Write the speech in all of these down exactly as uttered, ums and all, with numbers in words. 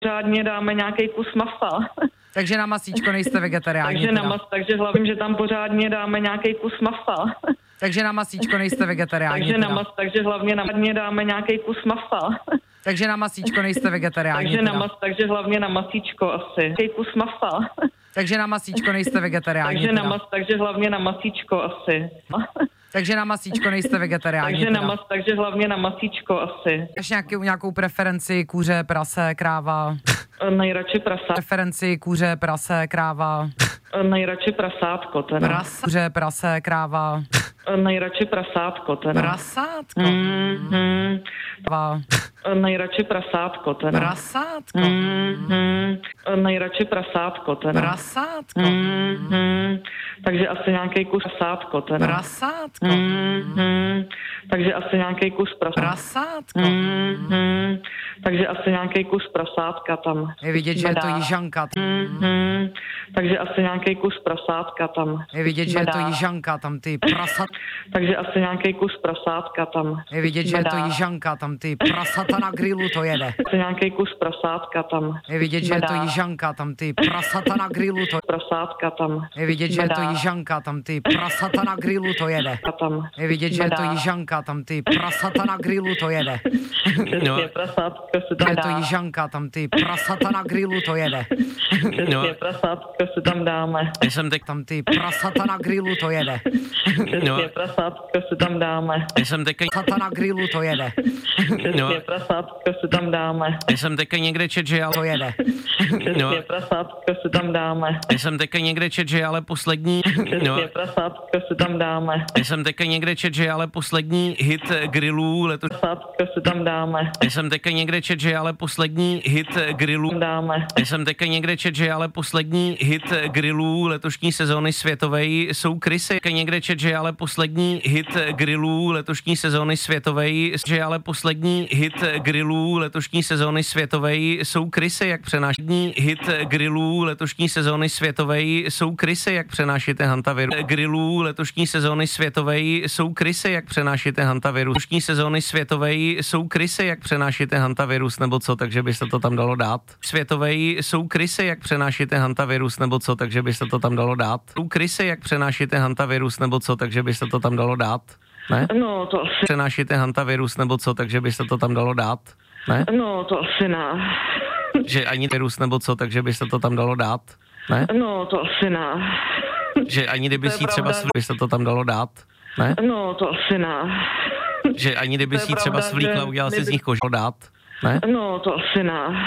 Pořádně dáme nějaký kus masa. Takže na masíčko nejste vegetariáni. takže, na mas, takže hlavně, že tam pořádně dáme nějaký kus masa. takže na masíčko nejste vegetariáni. takže, na mas, takže hlavně na masíčko dáme nějaký kus masa. takže na masíčko nejste vegetariáni. takže, na mas, takže hlavně na masíčko asi. Nějaký kus masa. takže na masíčko nejste vegetariáni. takže, na mas, takže hlavně na masíčko asi. takže na masíčko nejste vegetariáni. takže, na mas, takže hlavně na masíčko asi. Máš nějakou, nějakou preferenci kůře, prase, kráva? Nejradši prasátko. Preferenci kůře, prase, kráva? Nejradši prasátko teda. Prase, kůře, prase, kráva? Nejradši prasátko teda. Prasátko? Mm-hmm. Kráva? Nejradši prasátko teda. Prasátko? Mm-hmm. Nejradši prasátko teda. Prasátko? Mm-hmm. Takže asi nějaký kus prasátko teda. Prasátko? Mm-hmm. Takže asi nějaký kus prasátko. Prasátko? Mm-hmm. Takže asi nějaký kus prasátka tam. Je vidět, že je to jižanka. Mm-hmm. Takže asi nějaký kus prasátka tam. Je vidět, že je to jižanka tam, ty prasat. Takže asi nějaký kus prasátka tam. Je vidět, že je to jižanka tam, ty prasata na grilu to jede. Asi nějaký kus prasátka tam. Je vidět, že je to jižanka tam, ty prasata na grilu to prasátka tam. Je vidět, že je to jižanka tam, ty prasata na grilu to jede. Tam. Je vidět, že je to jižanka tam, ty prasata na grilu to jede. No. Prasátka se tam je dá. to jižanka tam, ty prasata na grilu to jede. No. Prasátka se tam dáme. Já jsem teď tam, ty prasata na grilu to jede. No. Prasátka se tam dáme. Já jsem teď prasata na grilu to jede. No. Prasátka se tam dáme. Já jsem teď někde čet, že ale to jede. No. Prasátka se tam dáme. Já jsem teď někde čet, že ale poslední. No. Prasátka se tam dáme. Já jsem teď někde čet, že ale poslední hit grillů letos. Prasátka se tam dáme. Já jsem teď někde čet, že ale poslední hit grillů dáme. Já jsem teď někde čet, že ale poslední hit grillů letošní sezóny světovej jsou krysy. Někde čet, že ale poslední hit grillů letošní sezóny světovej, že ale poslední hit grillů letošní sezóny světovej jsou krysy, jak přenáší hit grillů letošní sezóny světovej jsou krysy, jak přenášíte hantavirus. Grillů letošní sezóny světovej jsou krysy, jak přenášíte hantavirus. Letošní sezóny světovej jsou krysy, jak přenášíte hantavirus nebo co, takže by se to tam dalo dát. Světovej jsou krysy, jak přenášíte hantavirus nebo co, takže by se to tam dalo dát. Jsou krysy, jak přenášíte hantavirus nebo co, takže by se to tam dalo dát. Ne? No, to asi. Přenášíte hantavirus nebo co, takže by se to tam dalo dát. Ne? No, to asi ne. Že ani virus nebo co, takže by se to tam dalo dát. Ne? No, to asi ne. Že ani kdyby si třeba svlíkla, by se to tam dalo dát. Ne? No, to asi ne. Že ani kdyby si třeba svlíkla, udělal si z nich kožu dát. Ne? No, to asi ne.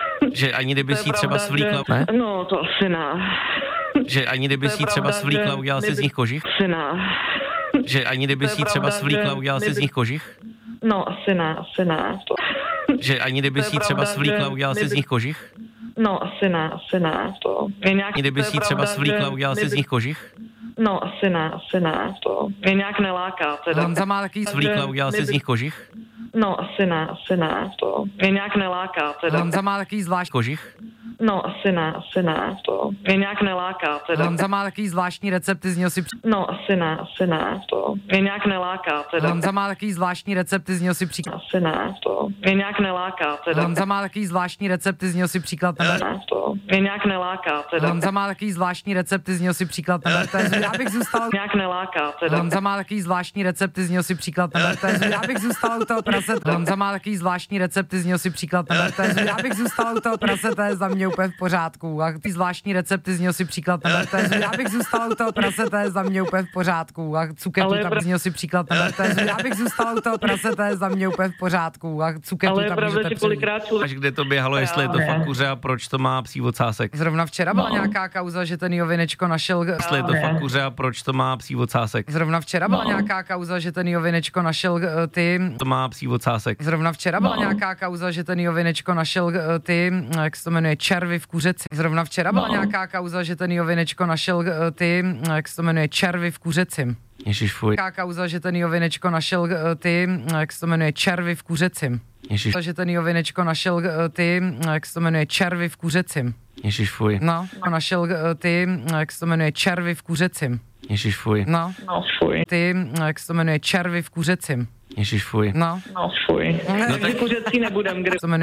Že ani kdyby si třeba svlíkla, ne? No, to asi ne. Že ani kdyby si třeba svlíkla, udělal si z nich kožich. Asi ne. Že ani kdyby si třeba svlíkla, udělal si z nich kožich. No, asi ne, asi ne. To... Že ani kdyby si třeba svlíkla, udělal si z nich kožich. No, asi ne, asi ne. To je nějak... Kdyby si třeba svlíkla, udělal si z nich kožich. No, asi ne, asi ne. To mě nějak neláká teda. Honza má taky svlíkla, udělal si z nich kožich. No, asi ne, asi ne. To mě nějak neláká teda. Honza má taky zvlášť kožich. No, asi ne, asi ne. To mě nějak neláká teda. Honza má taky zvláštní recepty, z něho si... No, asi ne, asi ne. To mě nějak neláká teda. Honza má taky zvláštní recepty, z něho si příklad... Asi ne, to mě nějak neláká teda. Honza má taky zvláštní recepty, z něho si příklad... Ne, to mě nějak neláká teda. Honza má taky zvláštní recepty, z něho si příklad... Já bych zůstal... Nějak neláká teda. Honza má taky zvláštní recepty, z něho si příklad... Já bych zůstal u toho prasete. Honza má taky zvláštní recepty, z něho si příklad... Já bych zůstal u toho prasete, za mě úplně v pořádku. A ty zvláštní recepty, z něho si příklad... Já bych zůstal u toho prasete, za mě úplně v pořádku. A cuketu tam z něho si příklad... Já bych zůstal u toho prasete, za mě úplně v pořádku. A cuketu tam můžete přijít. Až kde to běhalo, jestli je to fakt kuře a proč to má psí ocásek. Zrovna včera byla nějaká kauza, že ten Jovinečko našel... Jestli je to fakt kuře a proč to má psí ocásek. Zrovna včera byla nějaká kauza, že ten Jovinečko našel ty... To má psí ocásek. Zrovna včera byla nějaká kauza, že ten Jovinečko našel ty, jak se to jmenuje, červy v kuřeci. Zrovna včera byla nějaká kauza, že ten Jovinečko našel ty, jak se to jmenuje, červy v kuřeci. Ježiš, fuj. Nějaká kauza, že ten Jovinečko našel ty, jak se to jmenuje, červy v kuřeci. Ježiš. Že ten Jovinečko našel ty, jak se to jmenuje, červy v kuřeci. Ježiš, fuj. No, našel ty, jak se to jmenuje, červy v kuřeci. Ježiš, fuj. No, no fuj. Ty, jak se to jmenuje, červy v kuřeci. Ježiš, fuj. No, no fuj. No tak kuřecí nebudem, kde...